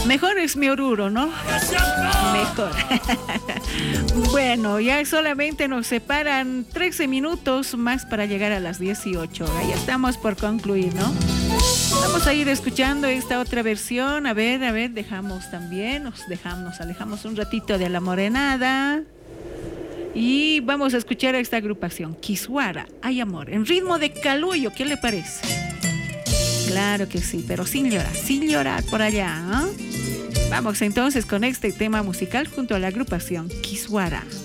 Mejor es mi Oruro, ¿no? Mejor. Bueno, ya solamente nos separan 13 minutos más para llegar a las 18. Ya estamos por concluir, ¿no? Vamos a ir escuchando esta otra versión. A ver, dejamos también, nos alejamos un ratito de la morenada. Y vamos a escuchar a esta agrupación, Kiswara, Hay Amor, en ritmo de Caluyo, ¿qué le parece? Claro que sí, pero sin llorar por allá, ¿eh? Vamos entonces con este tema musical junto a la agrupación Kiswara.